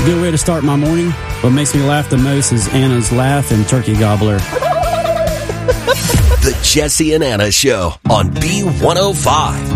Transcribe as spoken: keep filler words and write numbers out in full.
a good way to start my morning. What makes me laugh the most is Anna's laugh and turkey gobbler. The Jesse and Anna Show on B one oh five.